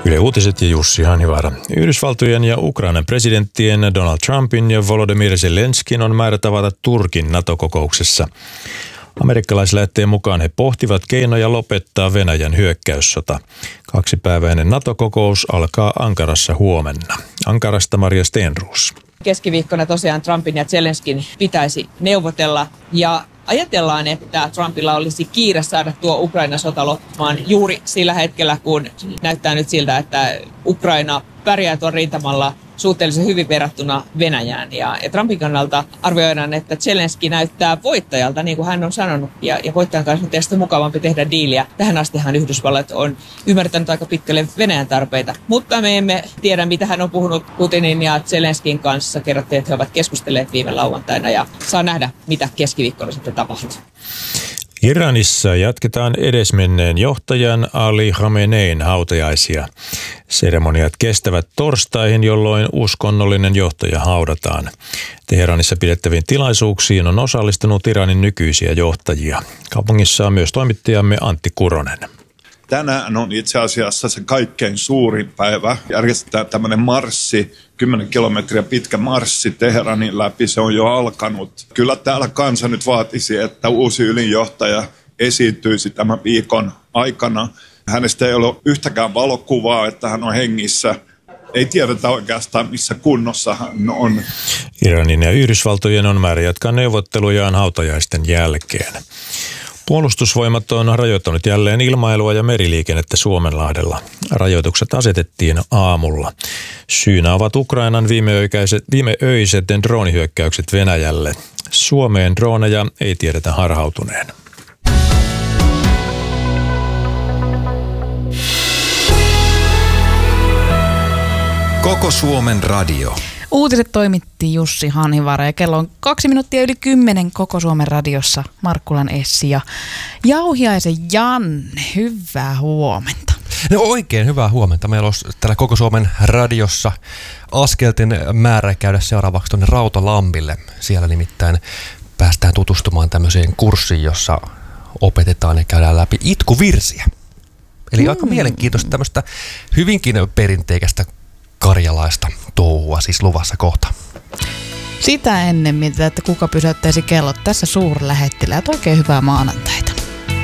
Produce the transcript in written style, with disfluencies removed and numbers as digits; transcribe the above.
Yle Uutiset ja Jussi Hanivaara. Yhdysvaltojen ja Ukrainan presidenttien Donald Trumpin ja Volodymyr Zelenskin on määrä tavata Turkin NATO-kokouksessa. Amerikkalaislähetteen mukaan he pohtivat keinoja lopettaa Venäjän hyökkäyssota. 2-päiväinen NATO-kokous alkaa Ankarassa huomenna. Ankarasta Maria Stenroos. Keskiviikkona tosiaan Trumpin ja Zelenskin pitäisi neuvotella ja ajatellaan, että Trumpilla olisi kiire saada tuo Ukrainan sota loppumaan juuri sillä hetkellä, kun näyttää nyt siltä, että Ukraina pärjää tuon rintamalla suhteellisen hyvin verrattuna Venäjään. Ja Trumpin kannalta arvioidaan, että Zelenski näyttää voittajalta, niin kuin hän on sanonut, ja voittajan kanssa on tietysti mukavampi tehdä diiliä. Tähän astihan Yhdysvallat on ymmärtänyt aika pitkälle Venäjän tarpeita, mutta me emme tiedä, mitä hän on puhunut Putinin ja Zelenskin kanssa. Kerrottiin, että he ovat keskustelleet viime lauantaina, ja saa nähdä, mitä keskiviikkona sitten tapahtuu. Iranissa jatketaan edesmenneen johtajan Ali Khamenein hautajaisia. Seremoniat kestävät torstaihin, jolloin uskonnollinen johtaja haudataan. Teheranissa pidettäviin tilaisuuksiin on osallistunut Iranin nykyisiä johtajia. Kaupungissa on myös toimittajamme Antti Kuronen. Tänään on itse asiassa se kaikkein suurin päivä. Järjestetään tämmöinen marssi, 10 kilometriä pitkä marssi Teheranin läpi. Se on jo alkanut. Kyllä täällä kansa nyt vaatisi, että uusi ylinjohtaja esiintyisi tämän viikon aikana. Hänestä ei ole yhtäkään valokuvaa, että hän on hengissä. Ei tiedetä oikeastaan, missä kunnossa hän on. Iranin ja Yhdysvaltojen on määrä jatkaa neuvottelujaan hautajaisten jälkeen. Puolustusvoimat on rajoittanut jälleen ilmailua ja meriliikennettä Suomenlahdella. Rajoitukset asetettiin aamulla. Syynä ovat Ukrainan viimeöiset droonihyökkäykset Venäjälle. Suomeen drooneja ei tiedetä harhautuneen. Koko Suomen radio. Uutiset toimitti Jussi Hanivaara ja kello on 10:02 Koko Suomen radiossa Markkulan Essi ja Jauhiaisen Janne. Hyvää huomenta. No oikein hyvää huomenta. Meillä olisi täällä Koko Suomen radiossa askelten määrä käydä seuraavaksi tuonne Rautalampille. Siellä nimittäin päästään tutustumaan tämmöiseen kurssiin, jossa opetetaan ja käydään läpi itkuvirsiä. Eli aika mielenkiintoista tämmöistä hyvinkin perinteikästä karjalaista touhua siis luvassa kohta. Sitä ennen mietitään, että kuka pysäyttäisi kellot. Tässä suurlähettiläät. Oikein hyvää maanantaita.